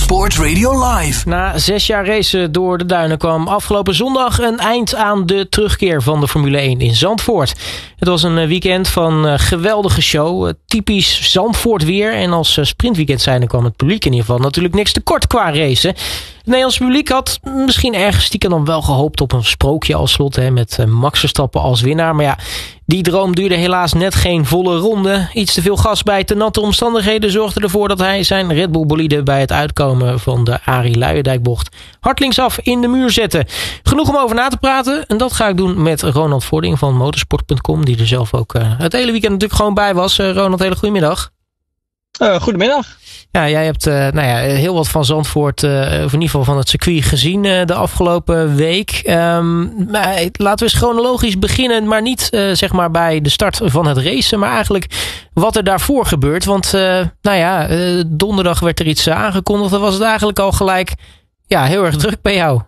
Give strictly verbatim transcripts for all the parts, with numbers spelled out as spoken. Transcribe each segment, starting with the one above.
Sport Radio Live. Na zes jaar racen door de duinen kwam afgelopen zondag een eind aan de terugkeer van de Formule één in Zandvoort. Het was een weekend van geweldige show, typisch Zandvoort weer. En als sprintweekend zijnde kwam het publiek in ieder geval natuurlijk niks tekort qua racen. Het Nederlandse publiek had misschien ergens stiekem dan wel gehoopt op een sprookje als slot, hè, met Max Verstappen als winnaar. Maar ja, die droom duurde helaas net geen volle ronde. Iets te veel gas bij te natte omstandigheden zorgde ervoor dat hij zijn Red Bull bolide bij het uitkomen van de Arie Luijendijk-bocht hard linksaf in de muur zette. Genoeg om over na te praten. En dat ga ik doen met Ronald Vording van motorsport punt com, die er zelf ook uh, het hele weekend natuurlijk gewoon bij was. Uh, Ronald, hele goedemiddag. Uh, goedemiddag. Ja, jij hebt uh, nou ja, heel wat van Zandvoort, uh, of in ieder geval van het circuit gezien uh, de afgelopen week. Um, maar laten we eens chronologisch beginnen, maar niet uh, zeg maar bij de start van het racen, maar eigenlijk wat er daarvoor gebeurt. Want uh, nou ja, uh, donderdag werd er iets uh, aangekondigd. Dan was het eigenlijk al gelijk ja, heel erg druk bij jou.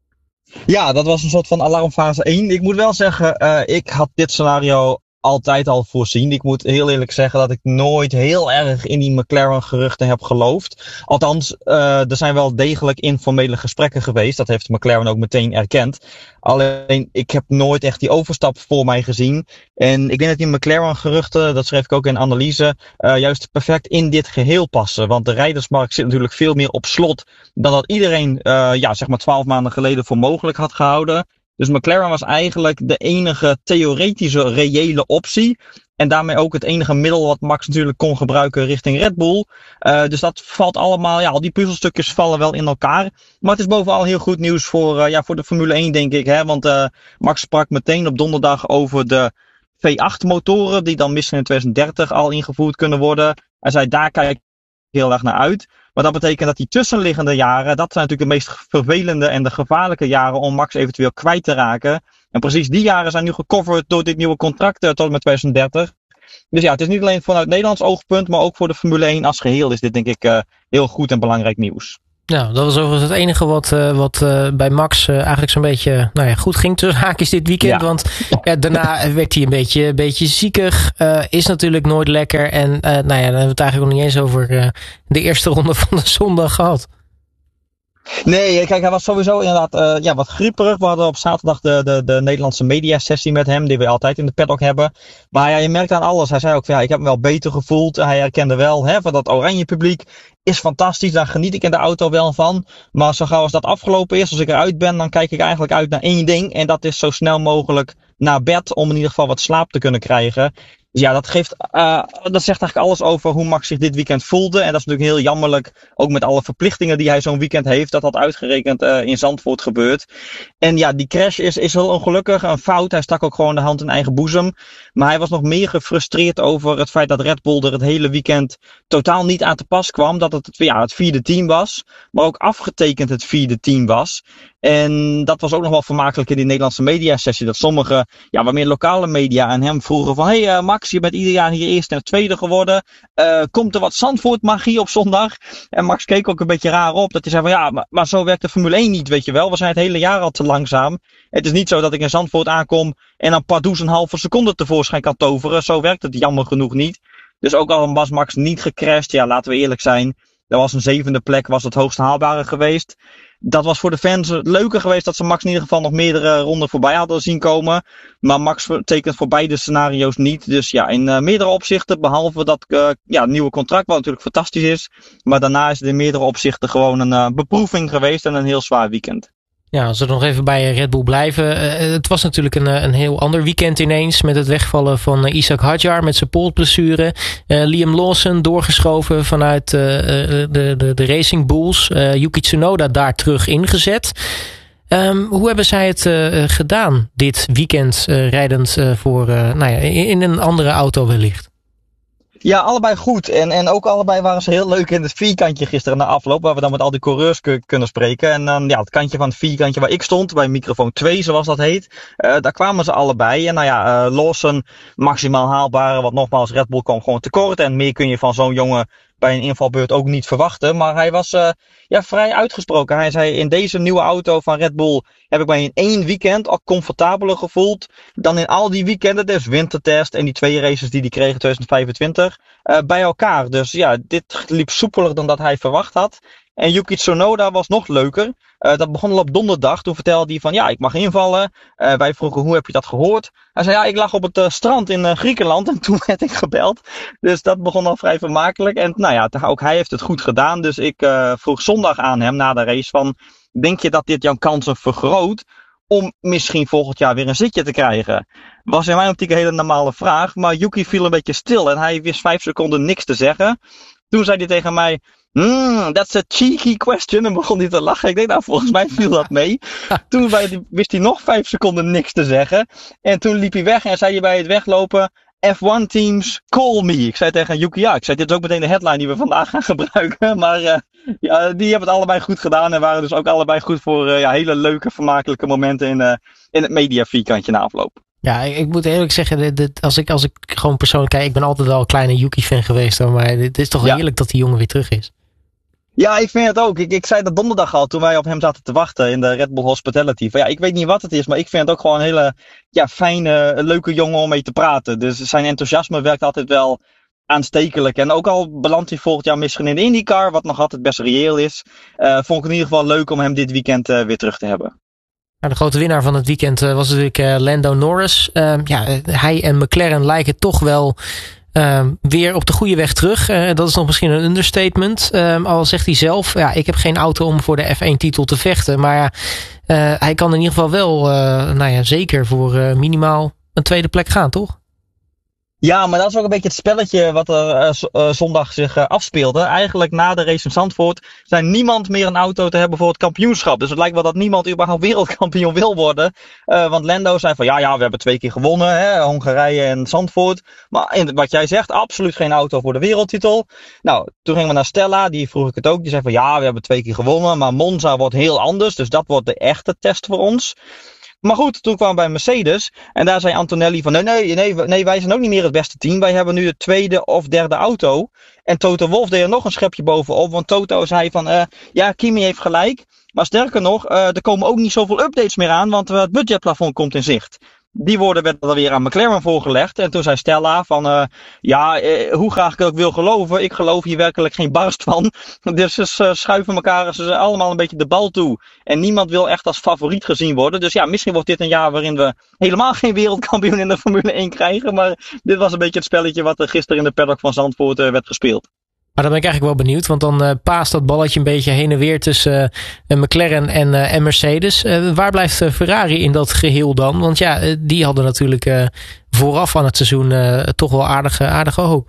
Ja, dat was een soort van alarmfase één. Ik moet wel zeggen, uh, ik had dit scenario altijd al voorzien. Ik moet heel eerlijk zeggen dat ik nooit heel erg in die McLaren geruchten heb geloofd. Althans, uh, er zijn wel degelijk informele gesprekken geweest. Dat heeft McLaren ook meteen erkend. Alleen, ik heb nooit echt die overstap voor mij gezien. En ik denk dat die McLaren geruchten, dat schreef ik ook in analyse, uh, juist perfect in dit geheel passen. Want de rijdersmarkt zit natuurlijk veel meer op slot dan dat iedereen, uh, ja, zeg maar twaalf maanden geleden voor mogelijk had gehouden. Dus McLaren was eigenlijk de enige theoretische reële optie. En daarmee ook het enige middel wat Max natuurlijk kon gebruiken richting Red Bull. Uh, dus dat valt allemaal, ja, al die puzzelstukjes vallen wel in elkaar. Maar het is bovenal heel goed nieuws voor, uh, ja, voor de Formule één, denk ik. Hè? Want uh, Max sprak meteen op donderdag over de V acht motoren, die dan misschien in twintig dertig al ingevoerd kunnen worden. Hij zei, daar kijk ik heel erg naar uit. Maar dat betekent dat die tussenliggende jaren, dat zijn natuurlijk de meest vervelende en de gevaarlijke jaren om Max eventueel kwijt te raken. En precies die jaren zijn nu gecoverd door dit nieuwe contract uh, tot en met twintig dertig. Dus ja, het is niet alleen vanuit Nederlands oogpunt, maar ook voor de Formule één als geheel is dit denk ik uh, heel goed en belangrijk nieuws. Nou, dat was overigens het enige wat, uh, wat uh, bij Max uh, eigenlijk zo'n beetje nou ja, goed ging tussen haakjes dit weekend. Ja. Want ja, daarna werd hij een beetje, een beetje ziekig. Uh, is natuurlijk nooit lekker. En uh, nou ja, dan hebben we het eigenlijk nog niet eens over uh, de eerste ronde van de zondag gehad. Nee, kijk, hij was sowieso inderdaad uh, ja, wat grieperig. We hadden op zaterdag de, de, de Nederlandse mediasessie met hem, die we altijd in de paddock hebben. Maar ja, je merkt aan alles. Hij zei ook, ja, ik heb me wel beter gevoeld. Hij herkende wel, hè, van dat oranje publiek is fantastisch. Daar geniet ik in de auto wel van. Maar zo gauw als dat afgelopen is, als ik eruit ben, dan kijk ik eigenlijk uit naar één ding. En dat is zo snel mogelijk naar bed, om in ieder geval wat slaap te kunnen krijgen. Dus ja, dat geeft, uh, dat zegt eigenlijk alles over hoe Max zich dit weekend voelde. En dat is natuurlijk heel jammerlijk, ook met alle verplichtingen die hij zo'n weekend heeft, dat dat uitgerekend uh, in Zandvoort gebeurt. En ja, die crash is, is heel ongelukkig, een fout. Hij stak ook gewoon de hand in eigen boezem. Maar hij was nog meer gefrustreerd over het feit dat Red Bull er het hele weekend totaal niet aan te pas kwam. Dat het ja, het vierde team was, maar ook afgetekend het vierde team was. En dat was ook nog wel vermakelijk in die Nederlandse mediasessie. Dat sommige, ja, wat meer lokale media aan hem vroegen van, hey uh, Max, je bent ieder jaar hier eerste en tweede geworden. Uh, komt er wat Zandvoort magie op zondag? En Max keek ook een beetje raar op. Dat hij zei van, ja, maar, maar zo werkt de Formule één niet, weet je wel. We zijn het hele jaar al te langzaam. Het is niet zo dat ik in Zandvoort aankom en dan pardoes een halve seconde tevoorschijn kan toveren. Zo werkt het jammer genoeg niet. Dus ook al was Max niet gecrashed, ja, laten we eerlijk zijn. Dat was een zevende plek, was het hoogst haalbare geweest. Dat was voor de fans leuker geweest dat ze Max in ieder geval nog meerdere ronden voorbij hadden zien komen. Maar Max tekent voor beide scenario's niet. Dus ja, in uh, meerdere opzichten, behalve dat uh, ja, nieuwe contract, wat natuurlijk fantastisch is. Maar daarna is het in meerdere opzichten gewoon een uh, beproeving geweest en een heel zwaar weekend. Ja, als we nog even bij Red Bull blijven. Uh, het was natuurlijk een, een heel ander weekend ineens. Met het wegvallen van uh, Ishak Hadjar met zijn polsblessure. Uh, Liam Lawson doorgeschoven vanuit uh, de, de, de Racing Bulls. Uh, Yuki Tsunoda daar terug ingezet. Um, hoe hebben zij het uh, gedaan dit weekend uh, rijdend uh, voor, uh, nou ja, in, in een andere auto wellicht? Ja, allebei goed. En, en ook allebei waren ze heel leuk in het vierkantje gisteren na afloop. Waar we dan met al die coureurs k- kunnen spreken. En dan ja, het kantje van het vierkantje waar ik stond. Bij microfoon twee, zoals dat heet. Uh, daar kwamen ze allebei. En nou ja, uh, Lawson maximaal haalbare. Want nogmaals, Red Bull kwam gewoon tekort. En meer kun je van zo'n jongen bij een invalbeurt ook niet verwachten. Maar hij was uh, ja, vrij uitgesproken. Hij zei, in deze nieuwe auto van Red Bull heb ik mij in één weekend al comfortabeler gevoeld dan in al die weekenden. Dus wintertest en die twee races die hij kreeg in twintig vijfentwintig. uh, bij elkaar. Dus ja, dit liep soepeler dan dat hij verwacht had. En Yuki Tsunoda was nog leuker. Uh, dat begon al op donderdag. Toen vertelde hij van ja, ik mag invallen. Uh, wij vroegen hoe heb je dat gehoord? Hij zei ja, ik lag op het uh, strand in uh, Griekenland en toen werd ik gebeld. Dus dat begon al vrij vermakelijk. En nou ja, ook hij heeft het goed gedaan. Dus ik uh, vroeg zondag aan hem na de race van denk je dat dit jouw kansen vergroot om misschien volgend jaar weer een zitje te krijgen? Was in mijn optiek een hele normale vraag. Maar Yuki viel een beetje stil en hij wist vijf seconden niks te zeggen. Toen zei hij tegen mij, Hmm, that's a cheeky question. En begon hij te lachen. Ik denk, nou, volgens mij viel dat mee. Toen wist hij nog vijf seconden niks te zeggen. En toen liep hij weg en zei hij bij het weglopen, F one teams, call me. Ik zei tegen Yuki, ja, ik zei, dit is ook meteen de headline die we vandaag gaan gebruiken. Maar uh, ja, die hebben het allebei goed gedaan en waren dus ook allebei goed voor uh, ja, hele leuke, vermakelijke momenten in, uh, in het media vierkantje na afloop. Ja, ik, ik moet eerlijk zeggen, dit, dit, als, ik, als ik gewoon persoonlijk kijk, ik ben altijd al een kleine Yuki-fan geweest. Hoor, maar het is toch wel ja. heerlijk dat die jongen weer terug is. Ja, ik vind het ook. Ik, ik zei dat donderdag al toen wij op hem zaten te wachten in de Red Bull Hospitality. Van, ja, ik weet niet wat het is, maar ik vind het ook gewoon een hele ja, fijne, leuke jongen om mee te praten. Dus zijn enthousiasme werkt altijd wel aanstekelijk. En ook al belandt hij volgend jaar misschien in de IndyCar, wat nog altijd best reëel is, uh, vond ik in ieder geval leuk om hem dit weekend uh, weer terug te hebben. Nou, de grote winnaar van het weekend uh, was natuurlijk uh, Lando Norris. Uh, ja, hij en McLaren lijken toch wel Uh, weer op de goede weg terug. Uh, dat is nog misschien een understatement. Uh, al zegt hij zelf, ja, ik heb geen auto om voor de F één titel te vechten. Maar ja, uh, hij kan in ieder geval wel, uh, nou ja, zeker voor uh, minimaal een tweede plek gaan, toch? Ja, maar dat is ook een beetje het spelletje wat er uh, z- uh, zondag zich uh, afspeelde. Eigenlijk na de race in Zandvoort zijn niemand meer een auto te hebben voor het kampioenschap. Dus het lijkt wel dat niemand überhaupt wereldkampioen wil worden. Uh, want Lando zei van ja, ja, we hebben twee keer gewonnen. Hè, Hongarije en Zandvoort. Maar in, wat jij zegt, absoluut geen auto voor de wereldtitel. Nou, toen gingen we naar Stella. Die vroeg ik het ook. Die zei van ja, we hebben twee keer gewonnen. Maar Monza wordt heel anders. Dus dat wordt de echte test voor ons. Maar goed, toen kwamen we bij Mercedes. En daar zei Antonelli van nee, nee, nee, nee, wij zijn ook niet meer het beste team. Wij hebben nu de tweede of derde auto. En Toto Wolff deed er nog een schepje bovenop. Want Toto zei van uh, ja, Kimi heeft gelijk. Maar sterker nog, uh, er komen ook niet zoveel updates meer aan. Want uh, het budgetplafond komt in zicht. Die woorden werden er weer aan McLaren voorgelegd. En toen zei Stella van, uh, ja, eh, hoe graag ik het ook wil geloven, ik geloof hier werkelijk geen barst van. Dus ze uh, schuiven elkaar ze allemaal een beetje de bal toe. En niemand wil echt als favoriet gezien worden. Dus ja, misschien wordt dit een jaar waarin we helemaal geen wereldkampioen in de Formule één krijgen. Maar dit was een beetje het spelletje wat er gisteren in de paddock van Zandvoort uh, werd gespeeld. Maar dan ben ik eigenlijk wel benieuwd, want dan uh, paast dat balletje een beetje heen en weer tussen uh, McLaren en, uh, en Mercedes. Uh, waar blijft uh, Ferrari in dat geheel dan? Want ja, uh, die hadden natuurlijk uh, vooraf aan het seizoen uh, toch wel aardige, aardige hoop.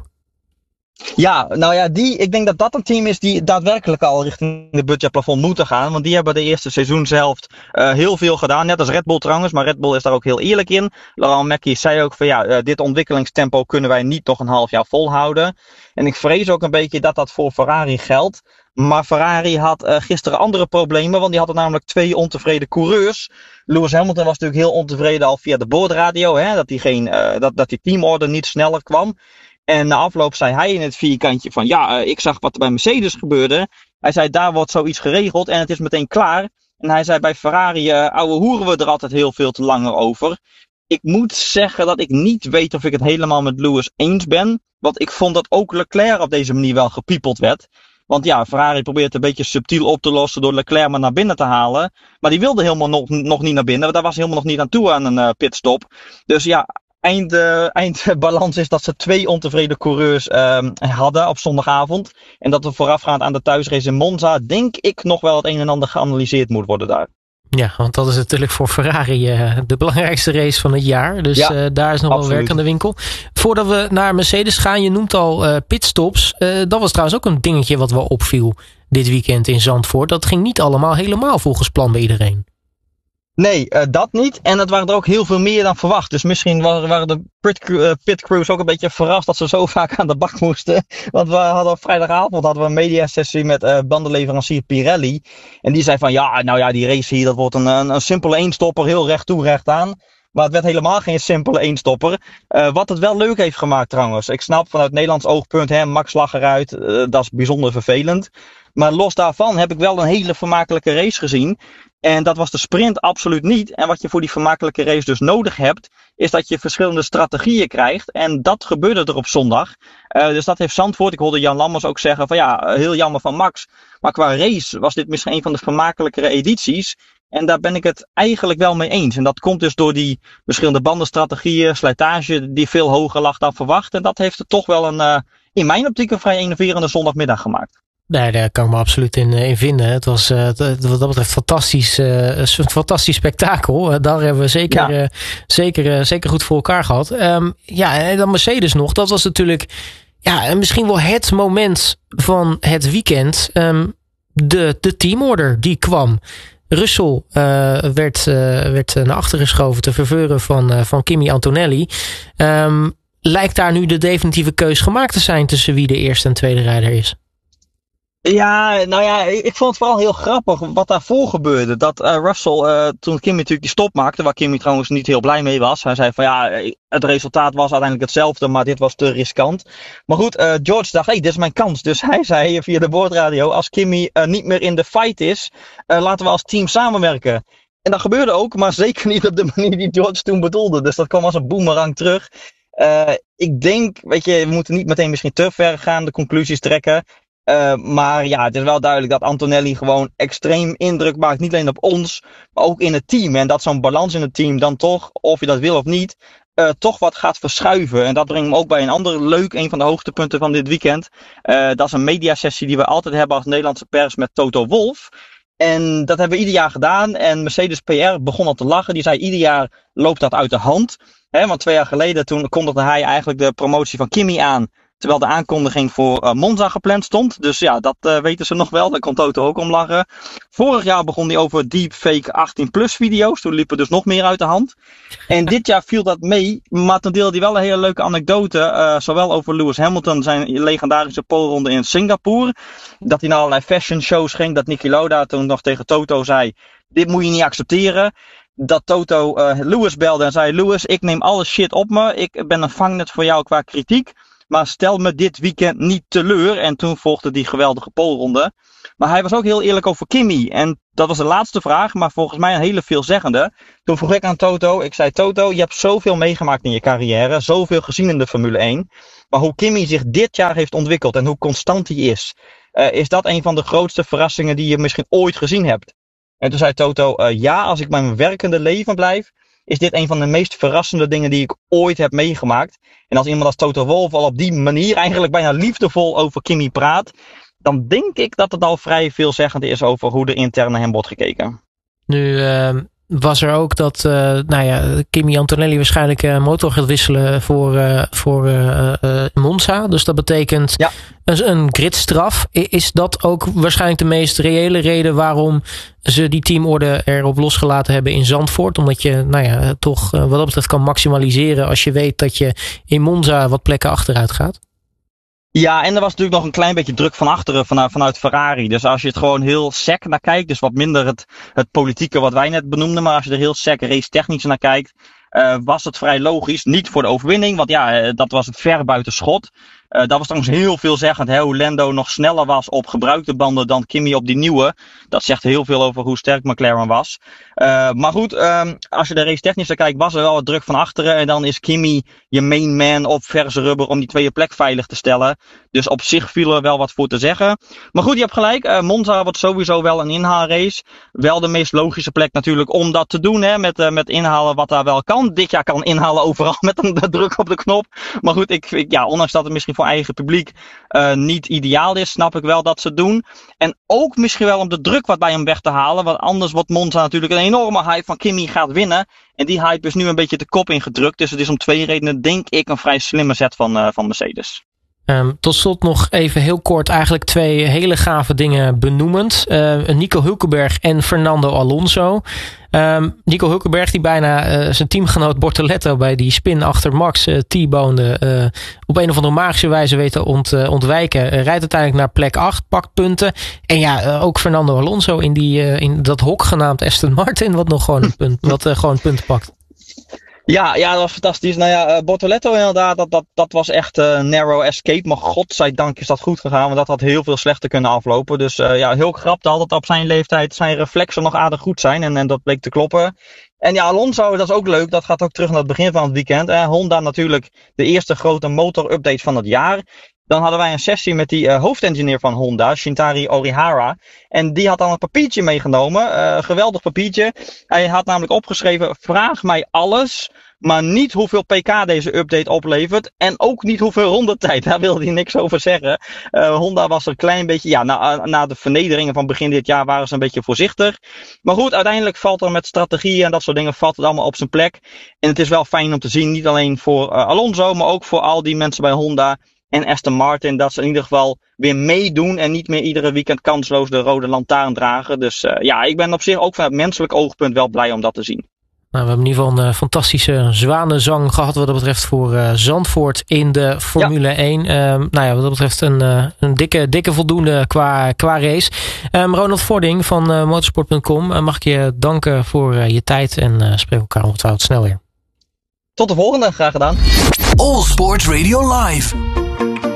Ja, nou ja, die, ik denk dat dat een team is die daadwerkelijk al richting de budgetplafond moeten gaan. Want die hebben de eerste seizoenshelft uh, heel veel gedaan. Net als Red Bull trouwens, maar Red Bull is daar ook heel eerlijk in. Laurent Mekies zei ook van ja, uh, dit ontwikkelingstempo kunnen wij niet nog een half jaar volhouden. En ik vrees ook een beetje dat dat voor Ferrari geldt. Maar Ferrari had uh, gisteren andere problemen, want die hadden namelijk twee ontevreden coureurs. Lewis Hamilton was natuurlijk heel ontevreden al via de boordradio, hè, dat die geen, uh, dat, dat die teamorder niet sneller kwam. En na afloop zei hij in het vierkantje van ja, uh, ik zag wat er bij Mercedes gebeurde. Hij zei daar wordt zoiets geregeld en het is meteen klaar. En hij zei bij Ferrari uh, ouwe hoeren we er altijd heel veel te langer over. Ik moet zeggen dat ik niet weet of ik het helemaal met Lewis eens ben. Want ik vond dat ook Leclerc op deze manier wel gepiepeld werd. Want ja, Ferrari probeert het een beetje subtiel op te lossen door Leclerc maar naar binnen te halen. Maar die wilde helemaal nog, nog niet naar binnen. Daar was helemaal nog niet aan toe aan een uh, pitstop. Dus ja, eind, uh, eindbalans is dat ze twee ontevreden coureurs uh, hadden op zondagavond. En dat er voorafgaand aan de thuisrace in Monza, denk ik, nog wel het een en ander geanalyseerd moet worden daar. Ja, want dat is natuurlijk voor Ferrari uh, de belangrijkste race van het jaar. Dus ja, uh, daar is nog absoluut wel werk aan de winkel. Voordat we naar Mercedes gaan, je noemt al uh, pitstops. Uh, dat was trouwens ook een dingetje wat wel opviel dit weekend in Zandvoort. Dat ging niet allemaal helemaal volgens plan bij iedereen. Nee, uh, dat niet. En het waren er ook heel veel meer dan verwacht. Dus misschien waren, waren de pit, uh, pit crews ook een beetje verrast dat ze zo vaak aan de bak moesten. Want we hadden op vrijdagavond hadden we een mediasessie met uh, bandenleverancier Pirelli. En die zei van ja, nou ja, die race hier, dat wordt een, een, een simpele eenstopper, heel recht toe, recht aan. Maar het werd helemaal geen simpele eenstopper. Uh, wat het wel leuk heeft gemaakt trouwens. Ik snap vanuit Nederlands oogpunt, hè, Max lag eruit. Uh, dat is bijzonder vervelend. Maar los daarvan heb ik wel een hele vermakelijke race gezien. En dat was de sprint absoluut niet. En wat je voor die vermakelijke race dus nodig hebt, is dat je verschillende strategieën krijgt. En dat gebeurde er op zondag. Uh, dus dat heeft Zandvoort. Ik hoorde Jan Lammers ook zeggen van ja, heel jammer van Max. Maar qua race was dit misschien een van de vermakelijkere edities. En daar ben ik het eigenlijk wel mee eens. En dat komt dus door die verschillende bandenstrategieën, slijtage die veel hoger lag dan verwacht. En dat heeft het toch wel een, uh, in mijn optiek, een vrij enerverende zondagmiddag gemaakt. Nee, daar kan ik me absoluut in, in vinden. Het was uh, wat dat betreft fantastisch, uh, een fantastisch spektakel. Uh, daar hebben we zeker, ja. uh, zeker, uh, zeker goed voor elkaar gehad. Um, ja, en dan Mercedes nog. Dat was natuurlijk ja, misschien wel het moment van het weekend. Um, de, de teamorder die kwam. Russell uh, werd, uh, werd naar achter geschoven te verveuren van, uh, van Kimi Antonelli. Um, lijkt daar nu de definitieve keus gemaakt te zijn tussen wie de eerste en tweede rijder is? Ja, nou ja, ik vond het vooral heel grappig wat daarvoor gebeurde. Dat uh, Russell, uh, toen Kimi natuurlijk die stop maakte, waar Kimi trouwens niet heel blij mee was. Hij zei van ja, het resultaat was uiteindelijk hetzelfde, maar dit was te riskant. Maar goed, uh, George dacht, hé, hey, dit is mijn kans. Dus hij zei via de boordradio, als Kimi uh, niet meer in de fight is, uh, laten we als team samenwerken. En dat gebeurde ook, maar zeker niet op de manier die George toen bedoelde. Dus dat kwam als een boemerang terug. Uh, ik denk, weet je, we moeten niet meteen misschien te ver gaan, de conclusies trekken. Uh, maar ja, het is wel duidelijk dat Antonelli gewoon extreem indruk maakt. Niet alleen op ons, maar ook in het team. En dat zo'n balans in het team dan toch, of je dat wil of niet, uh, toch wat gaat verschuiven. En dat brengt me ook bij een ander leuk, een van de hoogtepunten van dit weekend. Uh, dat is een mediasessie die we altijd hebben als Nederlandse pers met Toto Wolff. En dat hebben we ieder jaar gedaan. En Mercedes P R begon al te lachen. Die zei, ieder jaar loopt dat uit de hand. He, want twee jaar geleden toen kondigde hij eigenlijk de promotie van Kimi aan. Terwijl de aankondiging voor uh, Monza gepland stond. Dus ja, dat uh, weten ze nog wel. Daar kon Toto ook om lachen. Vorig jaar begon hij over deepfake achttien plus video's. Toen liep het dus nog meer uit de hand. En dit jaar viel dat mee. Maar toen deelde hij wel een hele leuke anekdote. Uh, zowel over Lewis Hamilton, zijn legendarische poleronde in Singapore. Dat hij naar allerlei fashion shows ging. Dat Niki Lauda toen nog tegen Toto zei, dit moet je niet accepteren. Dat Toto uh, Lewis belde en zei, Lewis, ik neem alle shit op me. Ik ben een vangnet voor jou qua kritiek. Maar stel me dit weekend niet teleur. En toen volgde die geweldige poleronde. Maar hij was ook heel eerlijk over Kimi. En dat was de laatste vraag, maar volgens mij een hele veelzeggende. Toen vroeg ik aan Toto, ik zei Toto, je hebt zoveel meegemaakt in je carrière. Zoveel gezien in de Formule één. Maar hoe Kimi zich dit jaar heeft ontwikkeld en hoe constant hij is. Uh, is dat een van de grootste verrassingen die je misschien ooit gezien hebt? En toen zei Toto, uh, ja, als ik bij mijn werkende leven blijf, is dit een van de meest verrassende dingen die ik ooit heb meegemaakt. En als iemand als Toto Wolff al op die manier eigenlijk bijna liefdevol over Kimi praat, dan denk ik dat het al vrij veelzeggend is over hoe er intern naar hem wordt gekeken. Nu uh, was er ook dat uh, nou ja, Kimi Antonelli waarschijnlijk uh, motor gaat wisselen voor, uh, voor uh, uh, Monza. Dus dat betekent ja. een, een gridstraf. Is dat ook waarschijnlijk de meest reële reden waarom ze die teamorde erop losgelaten hebben in Zandvoort? Omdat je nou ja, toch uh, wat dat betreft kan maximaliseren als je weet dat je in Monza wat plekken achteruit gaat? Ja, en er was natuurlijk nog een klein beetje druk van achteren vanuit, vanuit Ferrari. Dus als je het gewoon heel sec naar kijkt, dus wat minder het, het politieke wat wij net benoemden, maar als je er heel sec race technisch naar kijkt, uh, was het vrij logisch. Niet voor de overwinning, want ja, uh, dat was het ver buiten schot. Uh, dat was trouwens heel veelzeggend, hè, hoe Lando nog sneller was op gebruikte banden dan Kimi op die nieuwe. Dat zegt heel veel over hoe sterk McLaren was. Uh, maar goed, um, als je de race technisch naar kijkt, was er wel wat druk van achteren. En dan is Kimi je main man op verse rubber om die tweede plek veilig te stellen. Dus op zich viel er wel wat voor te zeggen. Maar goed, je hebt gelijk. Uh, Monza wordt sowieso wel een inhaalrace. Wel de meest logische plek natuurlijk om dat te doen. Hè, met, uh, met inhalen wat daar wel kan. Dit jaar kan inhalen overal met een druk op de knop. Maar goed, ik, ik, ja, ondanks dat het misschien voor eigen publiek uh, niet ideaal is, snap ik wel dat ze het doen. En ook misschien wel om de druk wat bij hem weg te halen. Want anders wordt Monza natuurlijk een enorme hype van Kimi gaat winnen. En die hype is nu een beetje de kop ingedrukt. Dus het is om twee redenen, denk ik, een vrij slimme zet van, uh, van Mercedes. Um, tot slot nog even heel kort eigenlijk twee hele gave dingen benoemend. Uh, Nico Hülkenberg en Fernando Alonso. Um, Nico Hülkenberg die bijna uh, zijn teamgenoot Bortoletto bij die spin achter Max uh, T-bonde uh, op een of andere magische wijze weet te ont, uh, ontwijken. Uh, rijdt uiteindelijk naar plek acht, pakt punten. En ja, uh, ook Fernando Alonso in, die, uh, in dat hok genaamd Aston Martin wat nog gewoon een punt, wat uh, gewoon punten pakt. Ja, ja, dat was fantastisch. Nou ja, uh, Bortoleto inderdaad, dat, dat, dat was echt uh, narrow escape. Maar godzijdank is dat goed gegaan, want dat had heel veel slechter kunnen aflopen. Dus uh, ja, heel krap dat altijd op zijn leeftijd zijn reflexen nog aardig goed zijn. En, en dat bleek te kloppen. En ja, Alonso, dat is ook leuk. Dat gaat ook terug naar het begin van het weekend. Eh, Honda natuurlijk de eerste grote motor-update van het jaar. Dan hadden wij een sessie met die uh, hoofdengineer van Honda, Shintari Orihara. En die had dan een papiertje meegenomen. Uh, geweldig papiertje. Hij had namelijk opgeschreven, vraag mij alles, maar niet hoeveel pk deze update oplevert. En ook niet hoeveel rondetijd. Daar wilde hij niks over zeggen. Uh, Honda was er een klein beetje, ja, na, na de vernederingen van begin dit jaar waren ze een beetje voorzichtig. Maar goed, uiteindelijk valt er met strategieën en dat soort dingen, valt het allemaal op zijn plek. En het is wel fijn om te zien, niet alleen voor uh, Alonso, maar ook voor al die mensen bij Honda en Aston Martin, dat ze in ieder geval weer meedoen en niet meer iedere weekend kansloos de rode lantaarn dragen. Dus uh, ja, ik ben op zich ook van het menselijk oogpunt wel blij om dat te zien. Nou, we hebben in ieder geval een uh, fantastische zwanenzang gehad wat dat betreft voor uh, Zandvoort in de Formule ja. één. Uh, nou ja, wat dat betreft een, uh, een dikke, dikke voldoende qua, qua race. Um, Ronald Vording van uh, motorsport punt com, uh, mag ik je danken voor uh, je tijd en uh, spreken elkaar ongetwijfeld snel weer. Tot de volgende, graag gedaan. All Sports Radio Live.